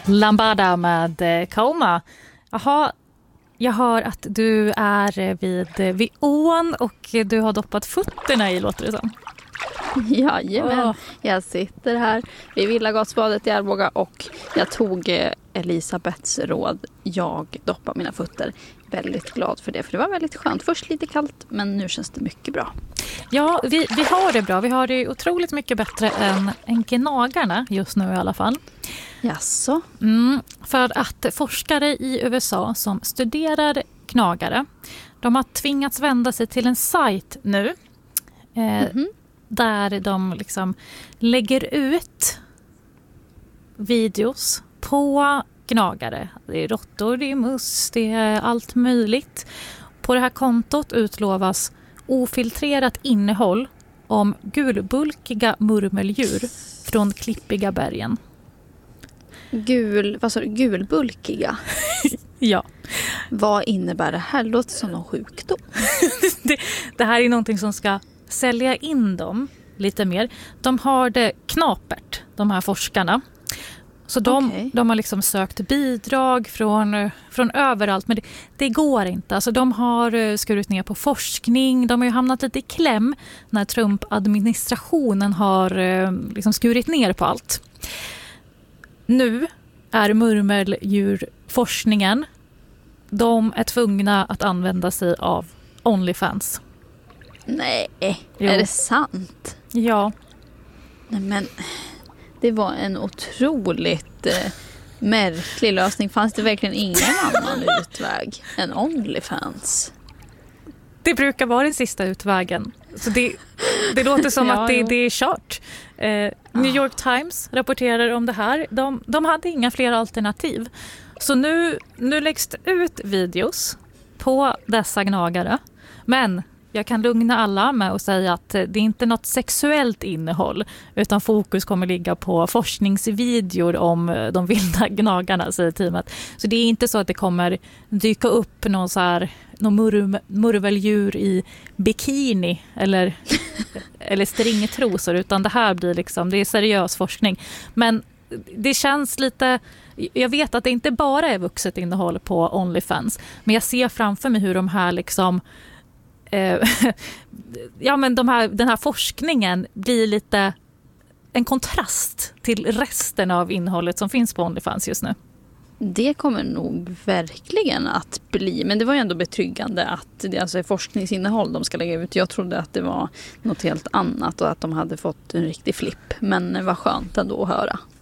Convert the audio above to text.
Lambada med Kauma. Jaha, jag hör att du är vid ån och du har doppat fötterna i, låter det som. Jajamän, jag sitter här vid Villagatsbadet i Arboga och jag tog Elisabeths råd. Jag doppar mina fötter. Väldigt glad för det, för det var väldigt skönt. Först lite kallt, men nu känns det mycket bra. Ja, vi har det bra. Vi har det otroligt mycket bättre än gnagarna just nu i alla fall. Jaså? För att forskare i USA som studerar gnagare, de har tvingats vända sig till en sajt nu där de liksom lägger ut videos på gnagare. Det är råttor, det är mus, det är allt möjligt. På det här kontot utlovas ofiltrerat innehåll om gulbulkiga murmeldjur från klippiga bergen. Vad sa du? Gulbulkiga? Ja. Vad innebär det här? Det låter som någon sjukdom. Det här är någonting som ska sälja in dem lite mer. De har det knapert, de här forskarna. Så de har liksom sökt bidrag från överallt, men det går inte. Alltså de har skurit ner på forskning. De har ju hamnat lite i kläm när Trump-administrationen har liksom skurit ner på allt. Nu är murmeldjurforskningen, de är tvungna att använda sig av OnlyFans. Nej, Jo. Är det sant? Ja. Nej, men det var en otroligt märklig lösning. Fanns det verkligen ingen annan utväg än OnlyFans? Det brukar vara den sista utvägen. Så det låter som att det är kört. New York Times rapporterar om det här. De hade inga fler alternativ. Så nu läggs det ut videos på dessa gnagare. Men jag kan lugna alla med att säga att det är inte något sexuellt innehåll, utan fokus kommer ligga på forskningsvideor om de vilda gnagarna, säger teamet. Så det är inte så att det kommer dyka upp någon murveldjur i bikini eller stringtrosor, utan det här blir liksom, det är seriös forskning. Men det känns lite, jag vet att det inte bara är vuxet innehåll på OnlyFans, men jag ser framför mig hur de här liksom men den här forskningen blir lite en kontrast till resten av innehållet som finns på OnlyFans just nu. Det kommer nog verkligen att bli, men det var ju ändå betryggande att det alltså är forskningsinnehåll de ska lägga ut. Jag trodde att det var något helt annat och att de hade fått en riktig flipp, men vad skönt ändå att höra.